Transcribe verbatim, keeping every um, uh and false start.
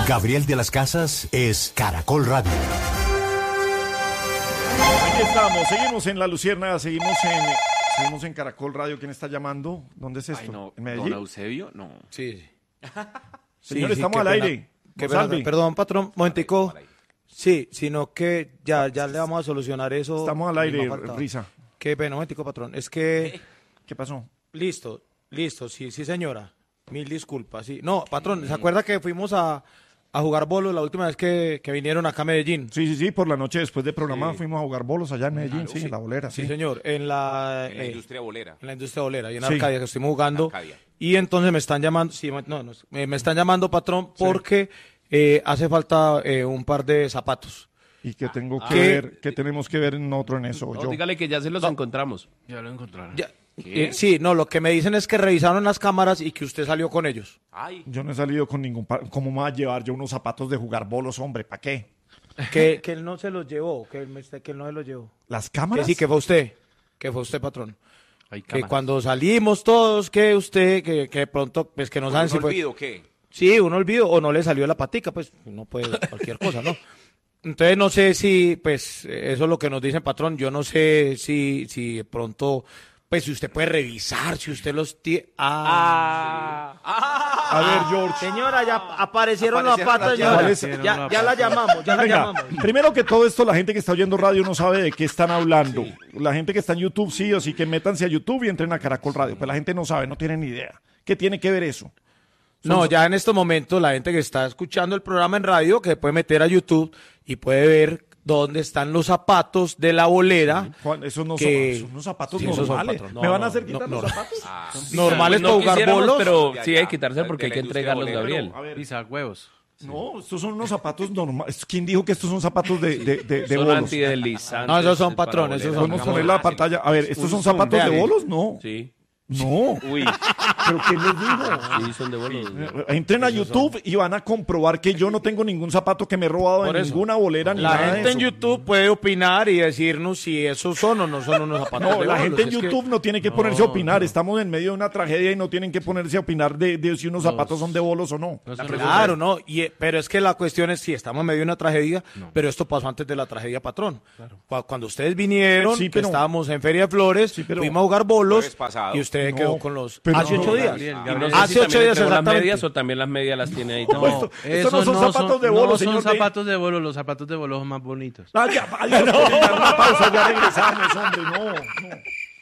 Gabriel de las Casas es Caracol Radio. Aquí estamos, seguimos en La Luciérnaga, seguimos en, seguimos en Caracol Radio. ¿Quién está llamando? ¿Dónde es esto? Ay, no, ¿En Medellín? ¿Don Eusebio? No. Sí. Señor, Sí, sí, estamos qué al pena. aire. Qué Rosalvi. pena, perdón, patrón, momentico. Sí, sino que ya, ya le vamos a solucionar eso. Estamos al aire, No faltaba. Risa. Qué pena, momentico, patrón. Es que, ¿Qué pasó? listo, listo, sí, sí, señora. Mil disculpas, sí. No, patrón, ¿se acuerda que fuimos a, a jugar bolos la última vez que, que vinieron acá a Medellín? Sí, sí, sí, por la noche después del programa Sí. fuimos a jugar bolos allá en Medellín, Claro, sí, sí. en la bolera, sí. Sí, señor, en la, En la eh, industria bolera. en la industria bolera, y en Sí. Arcadia, que estuvimos jugando. Arcadia. Y entonces me están llamando, sí, no, no, me, me están llamando, patrón, porque eh, hace falta eh, un par de zapatos. ¿Y qué tengo que ¿Qué? ver? ¿Qué tenemos que ver en otro en eso? No, yo. dígale que ya se los encontramos. Ya lo encontraron. Ya, eh, sí, no, lo que me dicen es que revisaron las cámaras y que usted salió con ellos. Ay, Yo no he salido con ningún... pa- ¿Cómo me va a llevar yo unos zapatos de jugar bolos, hombre? ¿Para qué? Que, que él no se los llevó, que él, me- que él no se los llevó. ¿Las Que cámaras? sí, que fue usted, que fue usted, patrón. Hay Que cámaras. cuando salimos todos, que usted, que, que de pronto, pues que no saben ¿un si fue... olvido qué? Sí, un olvido o no le salió la patica, pues no puede cualquier cosa, ¿no? Entonces no sé si, pues, eh, eso es lo que nos dice patrón. Yo no sé si, si de pronto, pues, si usted puede revisar, si usted los tiene. Ah. A ver, George. Señora, ya aparecieron los Aparecieron zapatos, las señora. llaves. Ya, ya la llamamos, ya la Venga, llamamos. primero que todo esto, la gente que está oyendo radio no sabe de qué están hablando. La gente que está en YouTube sí, así que métanse a YouTube y entren a Caracol Radio. Pues la gente no sabe, no tiene ni idea. ¿Qué tiene que ver eso? No, ya en estos momentos la gente que está escuchando el programa en radio, que puede meter a YouTube y puede ver dónde están los zapatos de la bolera. Juan, esos no Que- son, son unos zapatos Sí, esos son, normales. patrón. No, ¿Me van a no, hacer no, quitar no, los no. zapatos? Ah, Normales No para jugar quisiéramos, bolos. pero Ya, sí ya. hay que quitárselo porque De hay la que industria entregarlos, bolera. Gabriel. A ver, Pisa huevos. no, estos son unos zapatos normales. ¿Quién dijo que estos son zapatos de, de, de, de Son bolos? antideslizantes. No, esos son para patrones, esos bolera. son- Podemos poner la pantalla. A ver, ¿estos son zapatos Vean, de eh. bolos? No. Sí. No. Uy, ¿Pero qué les digo? sí, son de bolos. Entren a YouTube y van a comprobar que yo no tengo ningún zapato que me he robado Por en eso. ninguna bolera ni La nada de gente en eso. YouTube puede opinar y decirnos si esos son o no son unos zapatos No, de la bolos. gente en Es que- YouTube no tiene que ponerse a opinar. Estamos en medio de una tragedia y no tienen que ponerse a opinar de, de si unos zapatos son de bolos o no. No se Claro, no, y, eh, pero es que la cuestión es, sí, estamos en medio de una tragedia, pero esto pasó antes de la tragedia, patrón. Cu- Cuando ustedes vinieron, Sí, que pero- estábamos en Feria de Flores, Sí, pero- fuimos a jugar bolos Jueves pasado. y usted No, quedó con los... pero hace no, ocho días. Gabriel, Y Gabriel. no sé Hace si ocho también días entregó las exactamente. medias o también las medias las tiene ahí. No, esto- estos no son zapatos de bolos, no señor son D. zapatos de bolos, los zapatos de bolos son más bonitos. Ah, ya, vaya, no. Una pausa, ya regresamos, hombre, no, no.